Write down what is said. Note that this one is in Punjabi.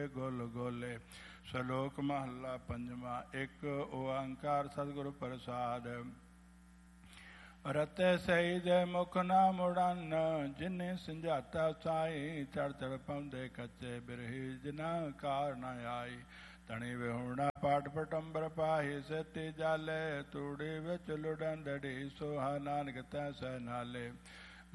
ਗੁਲ ਗੋਲੇ। ਸ਼ਲੋਕ ਮਹੱਲਾ ਪੰਜਵਾਂ। ਇੱਕ ਓੰਕਾਰ ਸਤਿਗੁਰ ਪ੍ਰਸਾਦ। ਰਤੇ ਸਹੀ ਦੇ ਮੁਖ ਨਾ ਮੁੜਨ, ਜਿਨੇ ਸੰਝਾਤਾ ਸਾਈ। ਚੜ ਚੜ ਪਾਉਂਦੇ ਕੱਚੇ ਬਿਰਹੀ, ਜਿਨਾ ਕਾਰ ਨ ਆਈ। ਤਣੀ ਵਿਹੂਣਾ ਪਾਠ ਪਟੰਬਰ ਪਾਹੀ, ਸੇਤੀ ਜਾਲੇ। ਤੂੜੀ ਵਿੱਚ ਲੁੜੰਦੜੀ, ਸੋਹਾ ਨਾਨਕ ਤੈ ਸਹਿ ਨਾਲੇ।